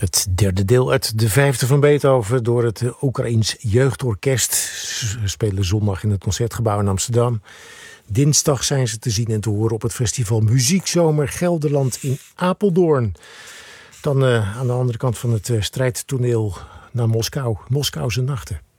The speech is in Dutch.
Het derde deel uit de vijfde van Beethoven door het Oekraïens Jeugdorkest. Ze spelen zondag in het Concertgebouw in Amsterdam. Dinsdag zijn ze te zien en te horen op het festival Muziekzomer Gelderland in Apeldoorn. Dan aan de andere kant van het strijdtoneel naar Moskou. Moskouse nachten.